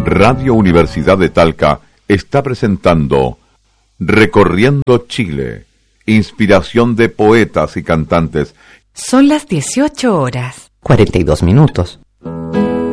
Radio Universidad de Talca está presentando Recorriendo Chile, inspiración de poetas y cantantes. Son las 18 horas. 42 minutos.